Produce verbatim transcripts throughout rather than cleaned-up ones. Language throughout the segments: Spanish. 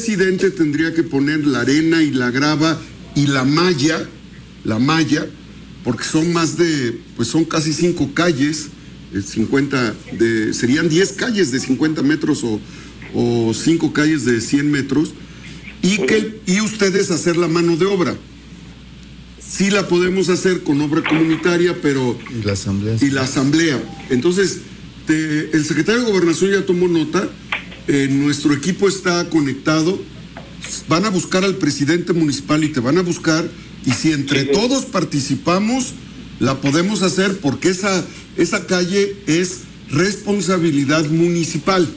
presidente tendría que poner la arena y la grava y la malla, la malla, porque son más de, pues son casi cinco calles, cincuenta de, serían diez calles de cincuenta metros o, o cinco calles de cien metros, y que y ustedes hacer la mano de obra. Sí la podemos hacer con obra comunitaria, pero... Y la asamblea. Y la asamblea. Entonces, te, el secretario de Gobernación ya tomó nota, eh, nuestro equipo está conectado, van a buscar al presidente municipal y te van a buscar, y si entre sí, todos participamos, la podemos hacer, porque esa, esa calle es responsabilidad municipal,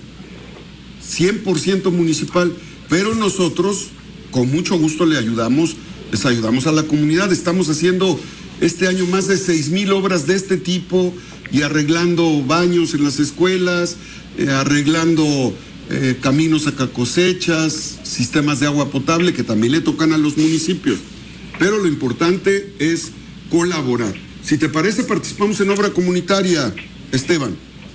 cien por ciento municipal, pero nosotros con mucho gusto le ayudamos, les ayudamos a la comunidad. Estamos haciendo este año más de seis mil obras de este tipo y arreglando baños en las escuelas, eh, arreglando eh, caminos a cosechas, sistemas de agua potable que también le tocan a los municipios. Pero lo importante es colaborar. Si te parece, participamos en obra comunitaria, Esteban.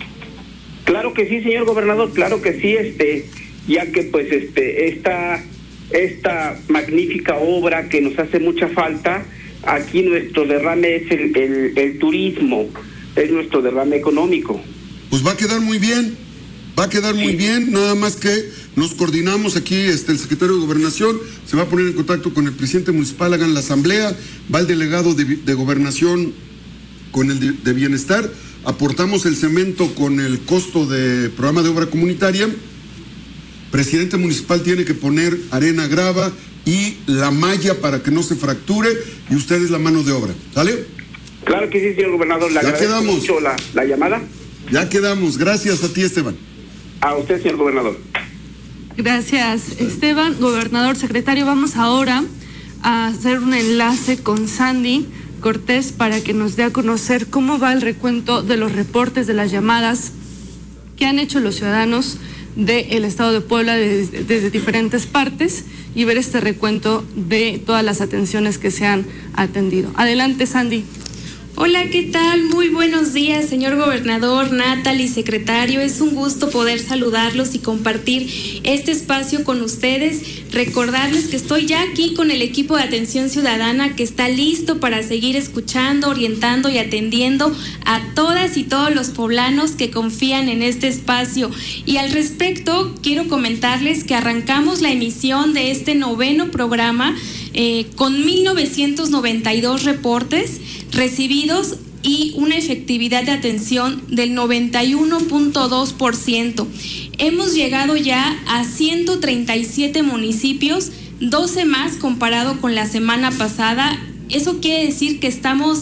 Claro que sí, señor gobernador, claro que sí, este, ya que pues este esta esta magnífica obra que nos hace mucha falta, aquí nuestro derrame es el, el, el turismo, es nuestro derrame económico. Pues va a quedar muy bien, va a quedar sí. muy bien, nada más que nos coordinamos aquí, este, el secretario de Gobernación se va a poner en contacto con el presidente municipal, hagan la asamblea, va el delegado de, de Gobernación con el de, de Bienestar, aportamos el cemento con el costo de programa de obra comunitaria, presidente municipal tiene que poner arena, grava y la malla para que no se fracture, y ustedes la mano de obra, ¿sale? Claro que sí, señor gobernador, le ya agradezco quedamos. mucho la, la llamada. Ya quedamos, gracias a ti, Esteban. A usted, señor gobernador. Gracias, Esteban. Gobernador, secretario, vamos ahora a hacer un enlace con Sandy Cortés para que nos dé a conocer cómo va el recuento de los reportes de las llamadas que han hecho los ciudadanos del estado de Puebla desde, desde diferentes partes, y ver este recuento de todas las atenciones que se han atendido. Adelante, Sandy. Hola, ¿qué tal? Muy buenos días, señor gobernador, Natalie, secretario. Es un gusto poder saludarlos y compartir este espacio con ustedes. Recordarles que estoy ya aquí con el equipo de atención ciudadana que está listo para seguir escuchando, orientando y atendiendo a todas y todos los poblanos que confían en este espacio. Y al respecto, quiero comentarles que arrancamos la emisión de este noveno programa eh, con mil novecientos noventa y dos reportes recibidos y una efectividad de atención del noventa y uno punto dos por ciento. Hemos llegado ya a ciento treinta y siete municipios, doce más comparado con la semana pasada. Eso quiere decir que estamos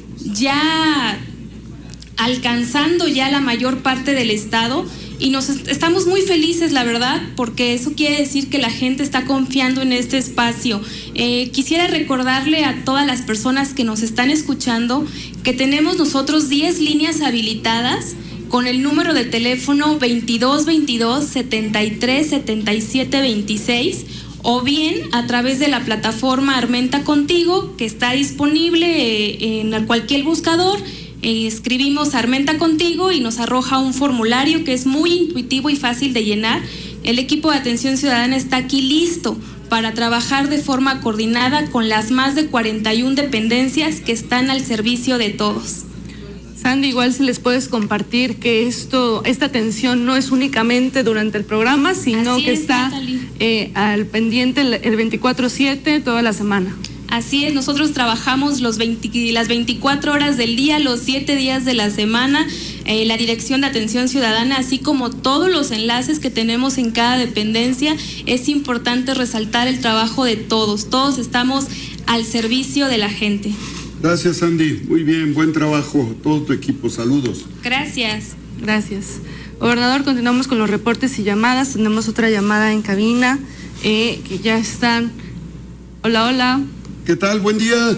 ya alcanzando ya la mayor parte del estado, y nos est- estamos muy felices, la verdad, porque eso quiere decir que la gente está confiando en este espacio. Eh, quisiera recordarle a todas las personas que nos están escuchando que tenemos nosotros diez líneas habilitadas con el número de teléfono veintidós veintidós setenta y tres setenta y siete veintiséis, o bien a través de la plataforma Armenta Contigo, que está disponible eh, en cualquier buscador. Eh, escribimos Armenta Contigo y nos arroja un formulario que es muy intuitivo y fácil de llenar. El equipo de atención ciudadana está aquí listo para trabajar de forma coordinada con las más de cuarenta y una dependencias que están al servicio de todos. Sandy, igual si les puedes compartir que esto, esta atención no es únicamente durante el programa, sino Así que es, está eh, al pendiente el, el veinticuatro siete toda la semana. Así es, nosotros trabajamos los veinte, las veinticuatro horas del día, los siete días de la semana, eh, la Dirección de Atención Ciudadana, así como todos los enlaces que tenemos en cada dependencia. Es importante resaltar el trabajo de todos, todos estamos al servicio de la gente. Gracias, Sandy, muy bien, buen trabajo, todo tu equipo, saludos. Gracias. Gracias. Gobernador, continuamos con los reportes y llamadas. Tenemos otra llamada en cabina eh, que ya están. Hola, hola. ¿Qué tal? Buen día.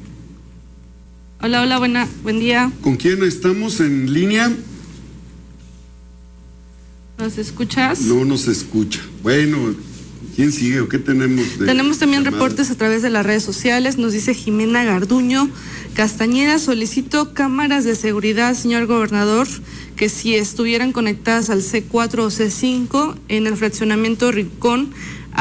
Hola, hola, buena, buen día. ¿Con quién estamos en línea? ¿Nos escuchas? No nos escucha. Bueno, ¿quién sigue o qué tenemos? De Tenemos también llamada? reportes a través de las redes sociales. Nos dice Jimena Garduño Castañeda: solicito cámaras de seguridad, señor gobernador, que si estuvieran conectadas al C cuatro o C cinco en el fraccionamiento Rincón,